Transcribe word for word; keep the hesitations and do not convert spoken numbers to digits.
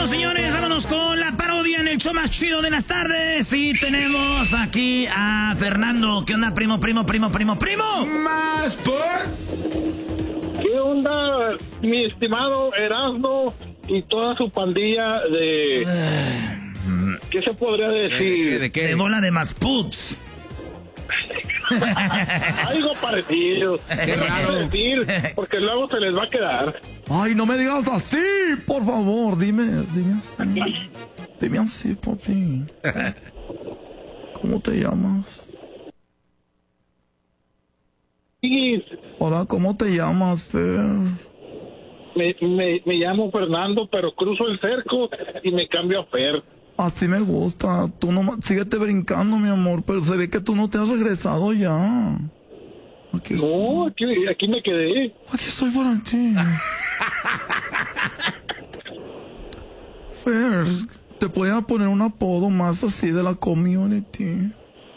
Vámonos, señores, vámonos con la parodia en el show más chido de las tardes. Y tenemos aquí a Fernando. ¿Qué onda, primo, primo, primo, primo, primo? Más por... ¿Qué onda, mi estimado Erasmo y toda su pandilla de... ¿Qué se podría decir? ¿De, de qué? De bola de masputs. Algo parecido. Qué raro. Decir, porque luego se les va a quedar. Ay, no me digas así, por favor, dime, dime así. Dime así, papi. ¿Cómo te llamas? Sí, Hola, ¿cómo te llamas, Fer? me, me, me llamo Fernando, pero cruzo el cerco y me cambio a Fer. Así me gusta. Tú no, síguete brincando, mi amor, pero se ve que tú no te has regresado ya. Aquí estoy. No, aquí, aquí me quedé. Aquí estoy para ti. Fer, te voy a poner un apodo más así de la community.